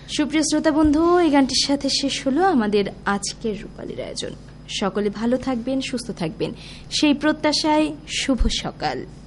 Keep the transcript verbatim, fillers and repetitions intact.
সুপ্রিয় শ্রোতা বন্ধু, এই গানটির সাথে শেষ হলো আমাদের আজকের রূপালীর আয়োজন। সকলে ভালো থাকবেন, সুস্থ থাকবেন সেই প্রত্যাশায় শুভ সকাল।